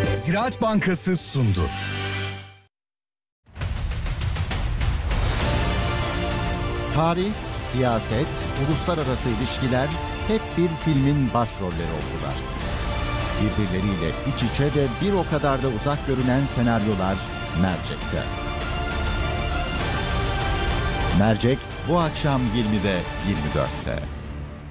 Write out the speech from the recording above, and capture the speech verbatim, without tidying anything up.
Ziraat Bankası sundu. Tarih, siyaset, uluslararası ilişkiler hep bir filmin başrolleri oldular. Birbirleriyle iç içe ve bir o kadar da uzak görünen senaryolar Mercek'te. Mercek bu akşam yirmide yirmi dörtte.